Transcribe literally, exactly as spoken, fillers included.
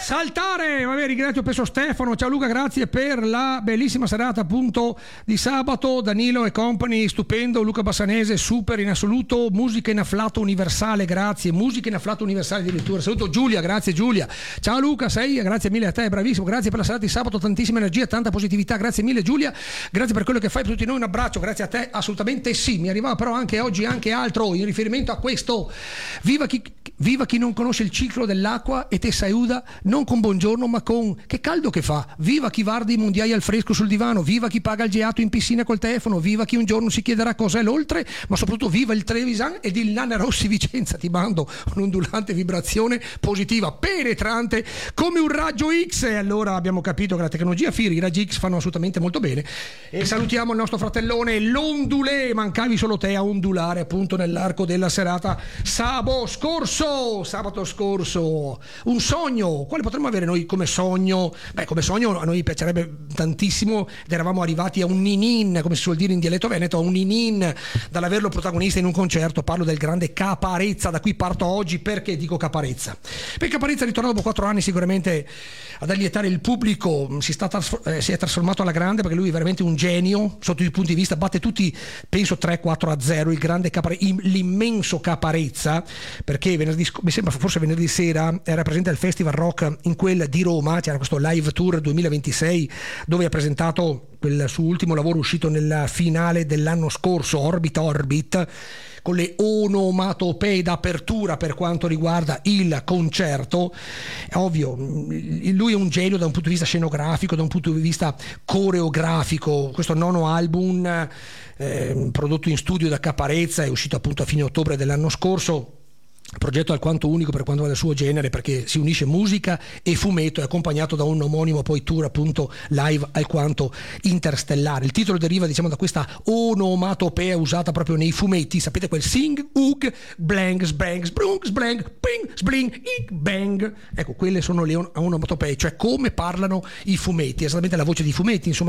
saltare. Vabbè, ringrazio penso Stefano, ciao Luca, grazie per la bellissima serata appunto di sabato. Danilo e company, stupendo. Luca Bassanese, super in assoluto. Musica in afflato universale, grazie. Musica in afflato universale addirittura. Saluto Giulia, grazie Giulia. Ciao Luca, sei, grazie mille a te, bravissimo. Grazie per la serata di sabato, tantissima energia, tanta positività. Grazie mille Giulia, grazie per quello che fai per tutti noi. Un abbraccio, grazie a te, assolutamente sì. Mi arrivava però anche oggi anche altro in riferimento a questo. Viva chi, viva chi non conosce il ciclo dell'acqua e te saluda non con buongiorno ma con che caldo che fa. Viva chi guarda i mondiali al fresco sul divano, viva chi paga il geato in piscina col telefono, viva chi un giorno si chiederà cos'è l'oltre, ma soprattutto viva il Trevisan ed il Nana Rossi Vicenza. Ti mando un'ondulante vibrazione positiva, penetrante come un raggio X. E allora abbiamo capito che la tecnologia F I R, i raggi X fanno assolutamente molto bene. E salutiamo il nostro fratellone l'Ondulé, mancavi solo te a ondulare appunto nell'arco della serata sabato scorso, sabato scorso. Un sogno, quale potremmo avere noi come sogno? Beh, come sogno a noi piacerebbe tantissimo ed eravamo arrivati a un ninin, come si suol dire in dialetto veneto, a un ninin dall'averlo protagonista in un concerto. Parlo del grande Caparezza, da cui parto oggi. Perché dico Caparezza? Perché Caparezza, ritornato dopo quattro anni sicuramente ad allietare il pubblico, si, sta trasfor- eh, si è trasformato alla grande, perché lui è veramente un genio sotto tutti i punti di vista, batte tutti penso tre quattro a zero il grande Caparezza, l'immenso Caparezza, perché venerdì, mi sembra forse venerdì sera era presente al Festival Rock in quel di Roma, c'era questo live tour duemilaventisei dove ha presentato quel suo ultimo lavoro uscito nella finale dell'anno scorso, Orbit Orbit, con le onomatopee d'apertura per quanto riguarda il concerto. È ovvio, lui è un genio da un punto di vista scenografico, da un punto di vista coreografico. Questo nono album eh, prodotto in studio da Caparezza è uscito appunto a fine ottobre dell'anno scorso. Progetto alquanto unico per quanto riguarda il suo genere, perché si unisce musica e fumetto, è accompagnato da un omonimo poi tour appunto live alquanto interstellare. Il titolo deriva diciamo da questa onomatopea usata proprio nei fumetti, sapete, quel sing, ug, blang, sbang, sbrung, sblang, ping, sbling, ik, bang. Ecco, quelle sono le onomatopee, cioè come parlano i fumetti, esattamente la voce dei fumetti, insomma.